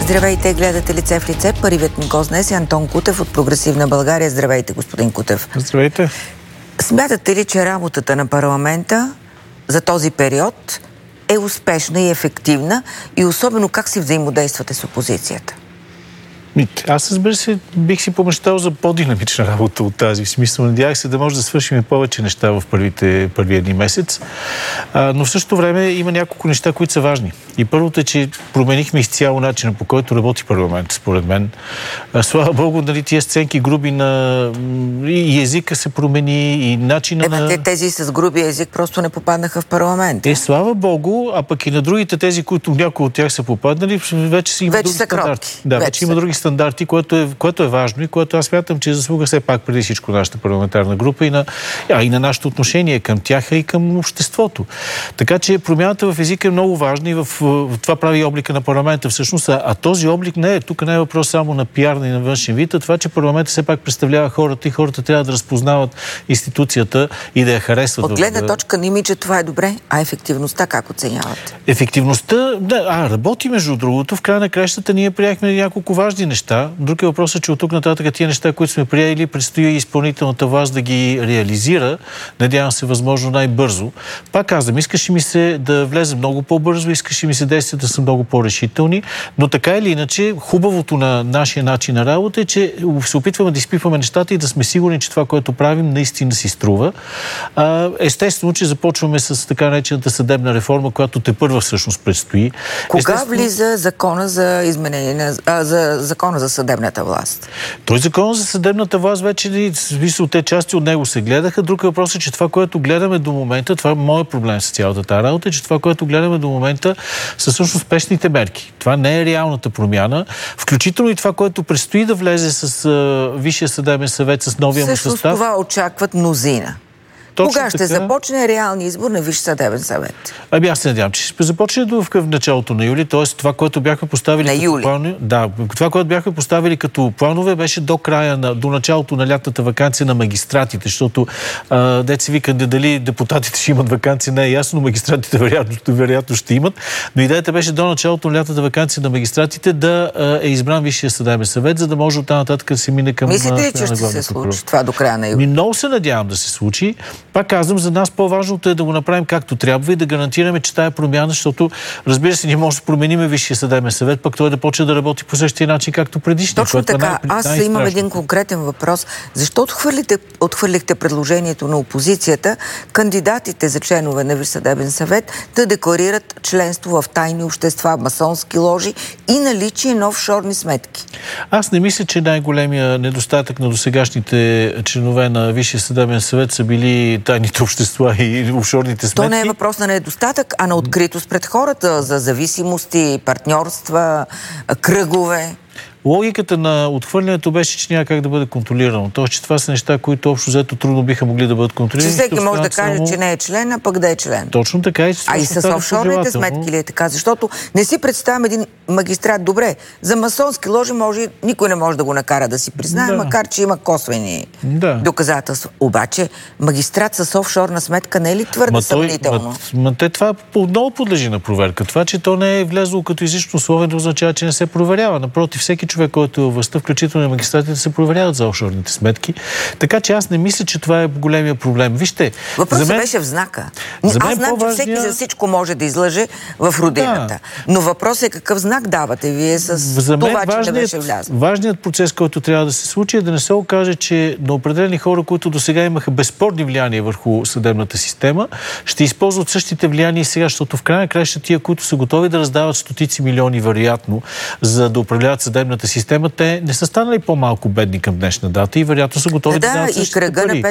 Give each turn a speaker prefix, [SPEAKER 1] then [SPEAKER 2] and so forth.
[SPEAKER 1] Здравейте, гледате Лице в лице. Първият ми гост днес е Антон Кутев от Прогресивна България. Здравейте, господин Кутев.
[SPEAKER 2] Здравейте.
[SPEAKER 1] Смятате ли, че работата на парламента за този период е успешна и ефективна и особено как си взаимодействате с опозицията?
[SPEAKER 2] Аз, разбира се, бих си помечтал за по-динамична работа от тази. В смисъл, надявах се да може да свършим повече неща в първи един месец. Но в същото време има няколко неща, които са важни. И първото е, че променихме изцяло начина, по който работи парламент, според мен. Слава Богу, нали, тия сценки груби и езика се промени, и начина на...
[SPEAKER 1] Тези с груби език просто не попаднаха в парламент.
[SPEAKER 2] Слава Богу, а пък и на другите тези, които някои от тях са попаднали, вече има други стандарти. Да, вече има други стандарти, което е важно и което аз смятам, че заслуга все пак преди всичко нашата парламентарна група и на нашето отношение към тях и към обществото. Така че промяната в езика е много важна и в това прави облика на парламента всъщност. А този облик тук не е въпрос само на пиарна и на външен вид, а това, че парламентът все пак представлява хората и хората трябва да разпознават институцията и да я харесват.
[SPEAKER 1] От гледна точка не ми, че това е добре, а ефективността как оценявате?
[SPEAKER 2] Ефективността, работи между другото. В края на краищата ние приехме няколко важни неща. Друг е въпросът, че от тук нататък тия неща, които сме приели, предстои изпълнителната власт да ги реализира. Надявам се възможно най-бързо. Пак казвам, искаше ми се да влезе много по-бързо, искаше ми се действията да са много по-решителни, но така или иначе, хубавото на нашия начин на работа е, че се опитваме да изпипваме нещата и да сме сигурни, че това, което правим, наистина си струва. Естествено, че започваме с така наречената съдебна реформа, която тепърва всъщност предстои.
[SPEAKER 1] Кога влиза закона за изменение закона за съдебната власт?
[SPEAKER 2] Той закон за съдебната власт вече те части от него се гледаха. Друг въпрос е, че това, което гледаме до момента, това е моят проблем с цялата тази работа, е, че това, което гледаме до момента са всъщност спешните мерки. Това не е реалната промяна. Включително и това, което предстои да влезе с Висшия съдебен съвет, с новия му състав.
[SPEAKER 1] Всъщност това очакват мнозина. Кога ще започне реалния избор на Висш съдебен съвет?
[SPEAKER 2] Аз се надявам, че ще започне в началото на юли, т.е. това, което бяхме поставили това, което бяхме поставили като планове, беше до началото на лятната ваканция на магистратите, защото деца вика, дали депутатите ще имат ваканция, не е ясно, магистратите вероятно ще имат, но идеята беше до началото на лятната ваканция на магистратите да е избран Висшия съдебен съвет, за да може оттам нататък да се мине към...
[SPEAKER 1] Мислите ли, че ще се случи това до края на юли?
[SPEAKER 2] Много се надявам да се случи. Пак казвам, за нас по-важното е да го направим както трябва и да гарантираме, че тая промяна, защото, разбира се, ние може да променим Висшия съдебен съвет, пък той да почне да работи по същия начин, както предишния.
[SPEAKER 1] Точно така. Аз имам един конкретен въпрос. Защо отхвърлихте предложението на опозицията кандидатите за членове на Висш съдебен съвет да декларират членство в тайни общества, масонски ложи и наличие на офшорни сметки?
[SPEAKER 2] Аз не мисля, че най-големия недостатък на досегашните членове на Висшия съдебен съвет са били тайните общества и офшорните сметки.
[SPEAKER 1] То не е въпрос на недостатък, а на откритост пред хората за зависимости, партньорства, кръгове.
[SPEAKER 2] Логиката на отхвърлянето беше, че няма как да бъде контролирано. Тоест, че това са неща, които общо взето трудно биха могли да бъдат контролирани.
[SPEAKER 1] Че всеки може да каже, че не е член, а пък да е член.
[SPEAKER 2] Точно така. И
[SPEAKER 1] с офшорните сметки ли е така? Защото не си представям един магистрат добре. За масонски ложи никой не може да го накара да си признае, макар че има косвени доказателства. Обаче магистрат с офшорна сметка не е ли твърде съмнително?
[SPEAKER 2] Това отново подлежи на проверка. Това, че то не е влезло като изрично условие, не означава, че не се проверява. Напротив, всеки човек, който е във властта, включително и магистратите, се проверяват за офшорните сметки. Така че аз не мисля, че това е големия проблем. Вижте,
[SPEAKER 1] въпросът беше в знака. Аз знам, че всеки за всичко може да излъже в родината. Но въпросът е какъв знак давате вие с това, че не беше влязло.
[SPEAKER 2] Важният процес, който трябва да се случи, е да не се окаже, че на определени хора, които досега имаха безспорни влияния върху съдебната система, ще използват същите влияния и сега, защото в крайна краща тия, които са готови да раздават стотици милиони вероятно, за да управляват съдебната система, те не са станали по-малко бедни към днешна дата и вероятно са готови да дават същите пари.